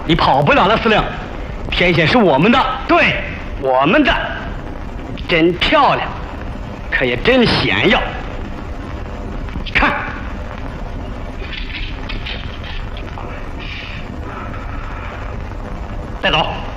你跑不了了，司令。天险是我们的，对，我们的。真漂亮，可也真险要。看，带走。